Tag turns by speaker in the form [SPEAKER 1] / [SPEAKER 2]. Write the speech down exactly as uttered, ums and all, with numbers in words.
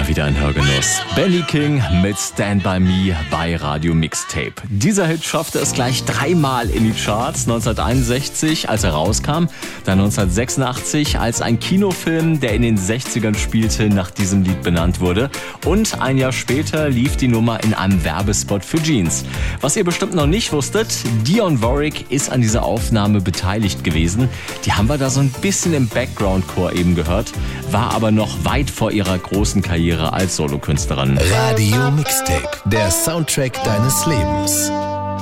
[SPEAKER 1] wieder ein Hörgenuss. Benny King mit Stand By Me bei Radio Mixtape. Dieser Hit schaffte es gleich dreimal in die Charts. neunzehnhunderteinundsechzig, als er rauskam, dann neunzehnhundertsechsundachtzig, als ein Kinofilm, der in den sechzigern spielte, nach diesem Lied benannt wurde. Und ein Jahr später lief die Nummer in einem Werbespot für Jeans. Was ihr bestimmt noch nicht wusstet, Dionne Warwick ist an dieser Aufnahme beteiligt gewesen. Die haben wir da so ein bisschen im Background-Chor eben gehört, war aber noch weit vor ihrer großen Karriere als Solokünstlerin.
[SPEAKER 2] Radio Mixtape, der Soundtrack deines Lebens.